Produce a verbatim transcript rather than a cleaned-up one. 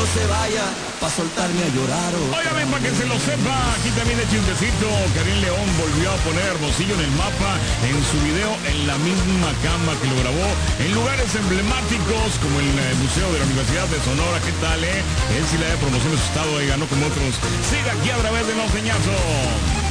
se vaya, pa' soltarme a llorar. Óigame, para que se lo sepa, aquí también de chismecito, Karim León volvió a poner Hermosillo en el mapa en su video en la misma cama que lo grabó en lugares emblemáticos como el eh, Museo de la Universidad de Sonora. ¿Qué tal, eh? Él sí le da promoción de su estado y ganó como otros. Siga aquí a través de Los Señazos.